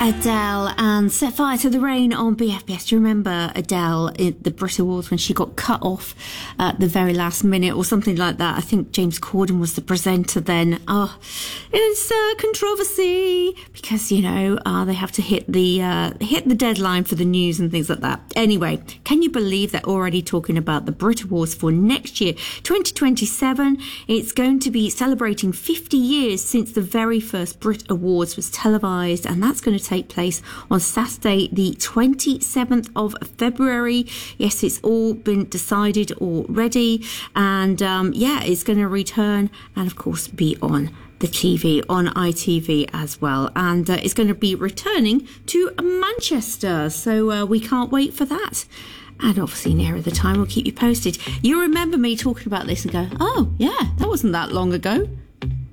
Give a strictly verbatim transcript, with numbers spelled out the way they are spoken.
Adele and Set Fire to the Rain on B F B S. Do you remember Adele at the Brit Awards when she got cut off at the very last minute or something like that? I think James Corden was the presenter then. Oh, it's a controversy because, you know, uh, they have to hit the uh, hit the deadline for the news and things like that. Anyway, can you believe they're already talking about the Brit Awards for next year, twenty twenty-seven? It's going to be celebrating fifty years since the very first Brit Awards was televised, and that's going to take place on Saturday, the twenty-seventh of February. Yes, it's all been decided already, and um, yeah, it's going to return and of course be on the T V, on I T V as well, and uh, it's going to be returning to Manchester, so uh, we can't wait for that. And obviously nearer the time we'll keep you posted. You remember me talking about this and go, oh yeah, that wasn't that long ago.